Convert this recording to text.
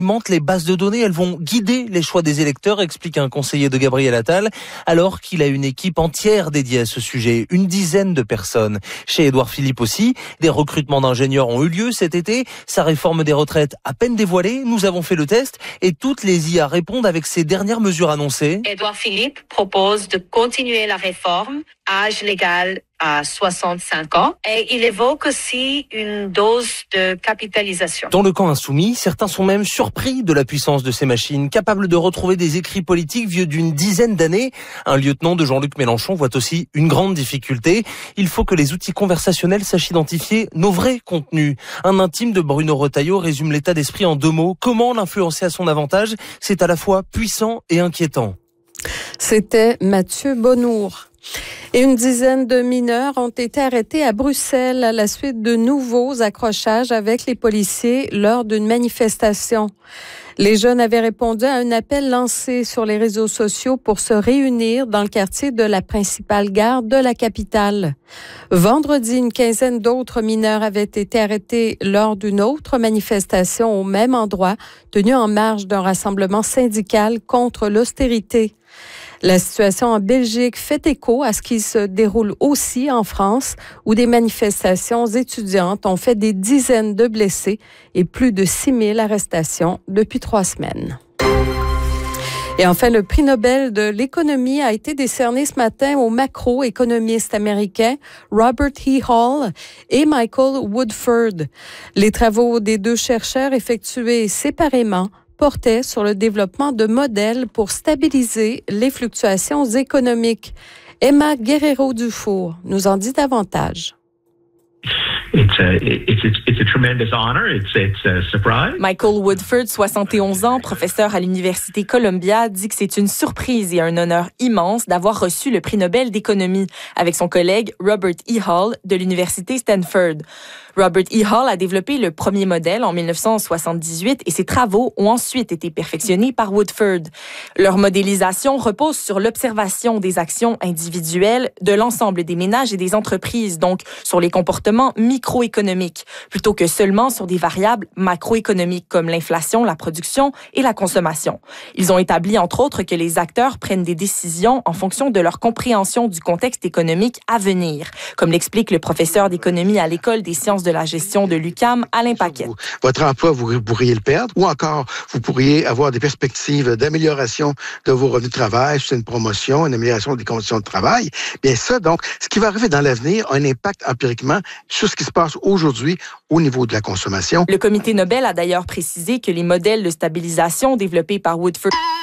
Les bases de données, elles vont guider les choix des électeurs, explique un conseiller de Gabriel Attal, alors qu'il a une équipe entière dédiée à ce sujet, une dizaine de personnes. Chez Édouard Philippe aussi, des recrutements d'ingénieurs ont eu lieu cet été. Sa réforme des retraites à peine dévoilée, nous avons fait le test et toutes les IA répondent avec ces dernières mesures annoncées. Édouard Philippe propose de continuer la réforme, âge légal à 65 ans, et il évoque aussi une dose de capitalisation. Dans le camp insoumis, certains sont même surpris de la puissance de ces machines, capables de retrouver des écrits politiques vieux d'une dizaine d'années. Un lieutenant de Jean-Luc Mélenchon voit aussi une grande difficulté. Il faut que les outils conversationnels sachent identifier nos vrais contenus. Un intime de Bruno Retailleau résume l'état d'esprit en 2 mots. Comment l'influencer à son avantage? C'est à la fois puissant et inquiétant. C'était Mathieu Bonnour. Et une dizaine de mineurs ont été arrêtés à Bruxelles à la suite de nouveaux accrochages avec les policiers lors d'une manifestation. Les jeunes avaient répondu à un appel lancé sur les réseaux sociaux pour se réunir dans le quartier de la principale gare de la capitale. Vendredi, une quinzaine d'autres mineurs avaient été arrêtés lors d'une autre manifestation au même endroit, tenue en marge d'un rassemblement syndical contre l'austérité. La situation en Belgique fait écho à ce qui se déroule aussi en France, où des manifestations étudiantes ont fait des dizaines de blessés et plus de 6 000 arrestations depuis 3 semaines. Et enfin, le prix Nobel de l'économie a été décerné ce matin aux macroéconomistes américains Robert E. Hall et Michael Woodford. Les travaux des 2 chercheurs effectués séparément portait sur le développement de modèles pour stabiliser les fluctuations économiques. Emma Guerrero-Dufour nous en dit davantage. It's a tremendous honor. It's a surprise. Michael Woodford, 71 ans, professeur à l'Université Columbia, dit que c'est une surprise et un honneur immense d'avoir reçu le prix Nobel d'économie avec son collègue Robert E. Hall de l'Université Stanford. Robert E. Hall a développé le premier modèle en 1978 et ses travaux ont ensuite été perfectionnés par Woodford. Leur modélisation repose sur l'observation des actions individuelles de l'ensemble des ménages et des entreprises, donc sur les comportements microéconomiques, plutôt que seulement sur des variables macroéconomiques comme l'inflation, la production et la consommation. Ils ont établi, entre autres, que les acteurs prennent des décisions en fonction de leur compréhension du contexte économique à venir, comme l'explique le professeur d'économie à l'École des sciences de la gestion de l'UQAM, Alain Paquette. Votre emploi, vous pourriez le perdre, ou encore, vous pourriez avoir des perspectives d'amélioration de vos revenus de travail, c'est une promotion, une amélioration des conditions de travail. Bien ça, donc, ce qui va arriver dans l'avenir a un impact empiriquement sur ce qui se passe aujourd'hui au niveau de la consommation. Le comité Nobel a d'ailleurs précisé que les modèles de stabilisation développés par Woodford